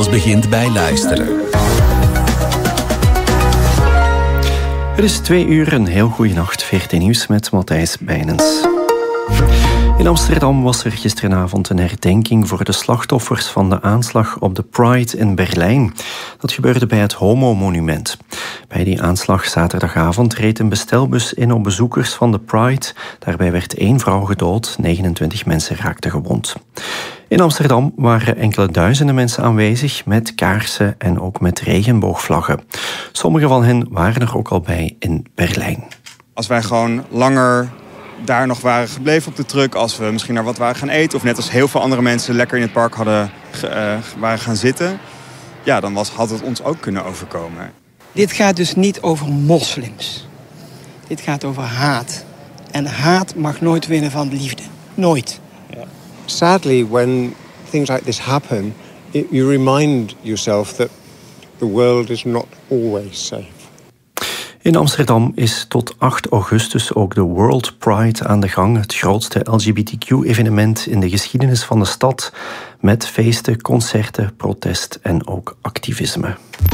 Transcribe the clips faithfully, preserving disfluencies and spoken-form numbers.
Alles begint bij luisteren. Het is twee uur, een heel goede nacht. V R T Nieuws met Matthijs Bijnens. In Amsterdam was er gisteravond een herdenking voor de slachtoffers van de aanslag op de Pride in Berlijn. Dat gebeurde bij het Homo-monument. Bij die aanslag zaterdagavond reed een bestelbus in op bezoekers van de Pride. Daarbij werd één vrouw gedood, negenentwintig mensen raakten gewond. In Amsterdam waren enkele duizenden mensen aanwezig met kaarsen en ook met regenboogvlaggen. Sommige van hen waren er ook al bij in Berlijn. Als wij gewoon langer daar nog waren gebleven op de truck, als we misschien naar wat waren gaan eten, of net als heel veel andere mensen lekker in het park hadden, uh, waren gaan zitten, ja, dan was, had het ons ook kunnen overkomen. Dit gaat dus niet over moslims. Dit gaat over haat. En haat mag nooit winnen van liefde. Nooit. Sadly, when things like this happen, it, you remind yourself that the world is not always safe. In Amsterdam is tot acht augustus ook de World Pride aan de gang. Het grootste L G B T Q-evenement in de geschiedenis van de stad. Met feesten, concerten, protest en ook activisme.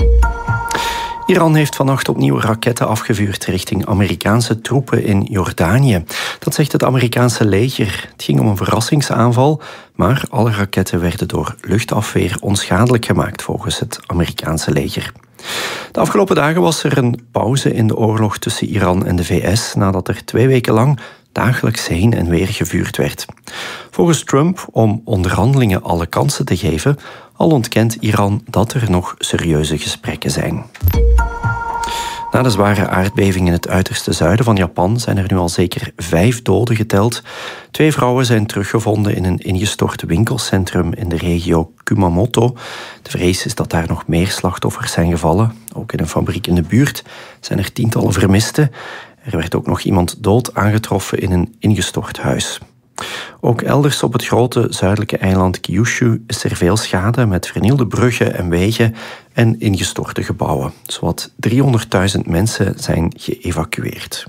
Iran heeft vannacht opnieuw raketten afgevuurd richting Amerikaanse troepen in Jordanië. Dat zegt het Amerikaanse leger. Het ging om een verrassingsaanval, maar alle raketten werden door luchtafweer onschadelijk gemaakt volgens het Amerikaanse leger. De afgelopen dagen was er een pauze in de oorlog tussen Iran en de V S nadat er twee weken lang dagelijks heen en weer gevuurd werd. Volgens Trump om onderhandelingen alle kansen te geven, al ontkent Iran dat er nog serieuze gesprekken zijn. Na de zware aardbeving in het uiterste zuiden van Japan zijn er nu al zeker vijf doden geteld. Twee vrouwen zijn teruggevonden in een ingestort winkelcentrum in de regio Kumamoto. De vrees is dat daar nog meer slachtoffers zijn gevallen. Ook in een fabriek in de buurt zijn er tientallen vermisten. Er werd ook nog iemand dood aangetroffen in een ingestort huis. Ook elders op het grote zuidelijke eiland Kyushu is er veel schade met vernielde bruggen en wegen en ingestorte gebouwen. Zowat driehonderdduizend mensen zijn geëvacueerd.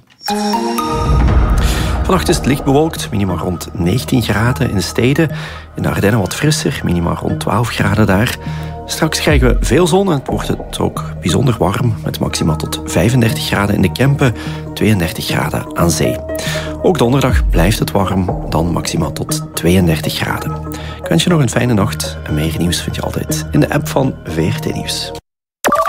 Vannacht is het licht bewolkt, minimaal rond negentien graden in de steden. In de Ardennen wat frisser, minimaal rond twaalf graden daar. Straks krijgen we veel zon en wordt het ook bijzonder warm, met maximaal tot vijfendertig graden in de Kempen, tweeëndertig graden aan zee. Ook donderdag blijft het warm, dan maximaal tot tweeëndertig graden. Ik wens je nog een fijne nacht en meer nieuws vind je altijd in de app van V R T Nieuws.